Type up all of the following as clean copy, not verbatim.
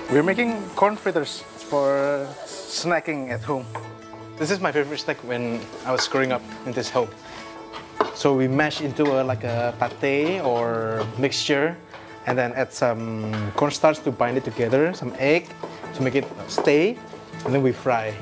We're making corn fritters for snacking at home. This is my favorite snack when I was growing up in this home. So we mash into like a pate or mixture, and then add some cornstarch to bind it together, some egg to make it stay, and then we fry.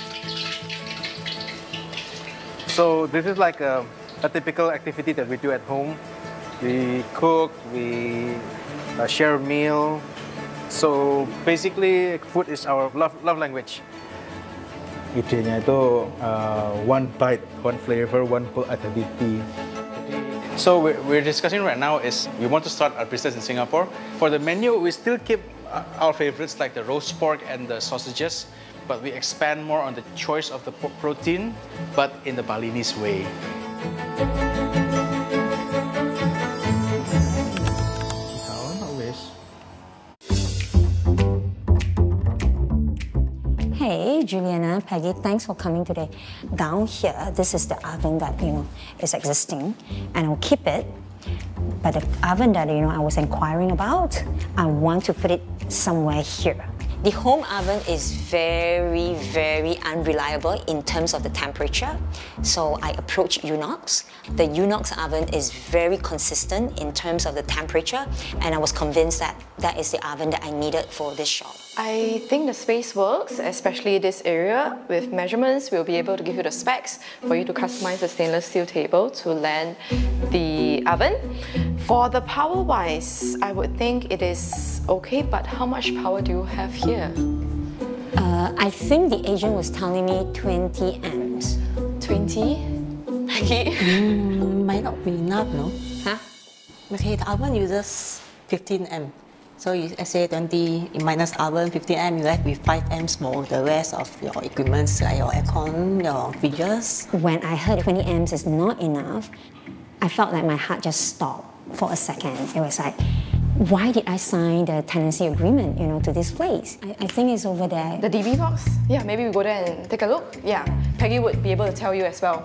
So this is like a typical activity that we do at home. We cook, we share a meal. So basically, food is our love language. Idenya itu one bite, one flavor, one identity. So we're discussing right now is we want to start our business in Singapore. For the menu, we still keep our favorites like the roast pork and the sausages, but we expand more on the choice of the protein, but in the Balinese way. Hey, Juliana, Peggy, thanks for coming today. Down here, this is the oven that, is existing, and I'll keep it. But the oven that, I was inquiring about, I want to put it somewhere here. The home oven is very, very unreliable in terms of the temperature. So I approached Unox. The Unox oven is very consistent in terms of the temperature, and I was convinced that that is the oven that I needed for this shop. I think the space works, especially this area. With measurements, we'll be able to give you the specs for you to customize the stainless steel table to land the oven. For the power-wise, I would think it is okay, but how much power do you have here? I think the agent was telling me 20 amps. 20? Peggy? Might not be enough, no? Huh? Okay, the oven uses 15 amp. So you say 20 minus oven, 15 amp, you left with 5 amps for the rest of your equipment, like your aircon, your fridges. When I heard 20 amps is not enough, I felt like my heart just stopped for a second. It was like, why did I sign the tenancy agreement, to this place? I think it's over there. The DB box? Yeah, maybe we go there and take a look. Yeah, Peggy would be able to tell you as well.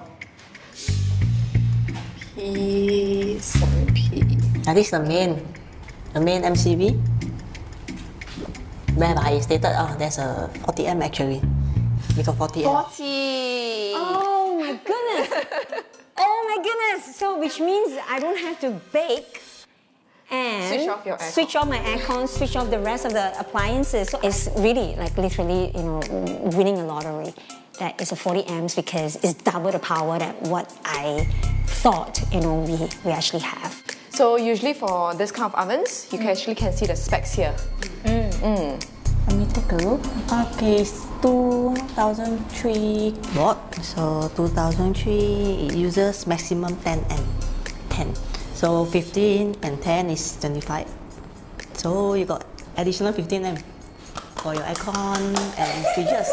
P7P. Now this is the main MCB. Whereby it stated, there's a 40 amp actually. We got 40 amp. 40! Oh my goodness! Oh my goodness! So which means I don't have to bake and switch off your aircon. Switch off my aircon, switch off the rest of the appliances. So it's really like literally, winning a lottery. That is a 40 amps because it's double the power that what I thought, we actually have. So usually for this kind of ovens, you actually can see the specs here. Let me take a look. Okay, it's 2003 watt. So 2003, it uses maximum 10 amp. 10. So 15 and 10 is 25. So you got additional 15 amp for your aircon and fridges.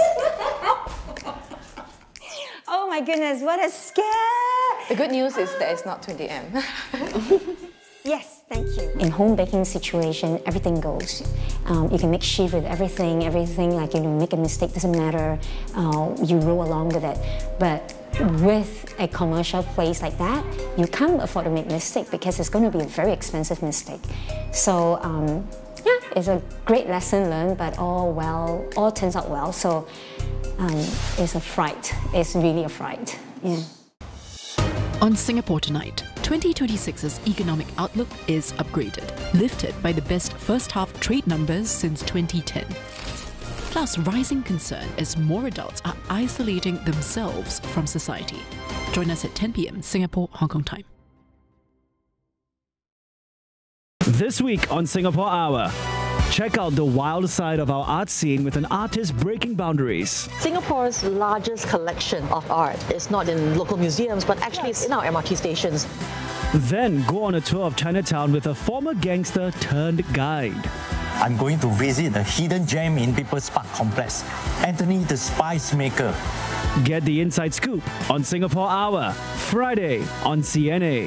Oh my goodness, what a scare! The good news is that it's not 20 amp. Yes, thank you. In home baking situation, everything goes. You can make shift with everything like, make a mistake, doesn't matter. You roll along with it. But with a commercial place like that, you can't afford to make a mistake because it's going to be a very expensive mistake. So, yeah, it's a great lesson learned, but all turns out well. So, it's a fright. It's really a fright. Yeah. On Singapore Tonight, 2026's economic outlook is upgraded, lifted by the best first-half trade numbers since 2010. Plus, rising concern as more adults are isolating themselves from society. Join us at 10 p.m. Singapore, Hong Kong time. This week on Singapore Hour, check out the wild side of our art scene with an artist breaking boundaries. Singapore's largest collection of art is not in local museums, but actually it's in our MRT stations. Then go on a tour of Chinatown with a former gangster turned guide. I'm going to visit the hidden gem in People's Park Complex, Anthony the Spice Maker. Get the inside scoop on Singapore Hour, Friday on CNA.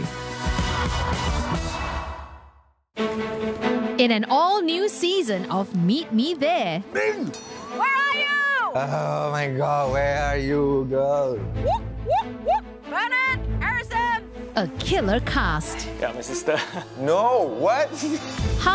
In an all-new season of Meet Me There. Bing! Where are you? Oh my God, where are you, girl? Whoop, whoop, whoop. Bernard, Harrison. A killer cast. Yeah, my sister. No, what?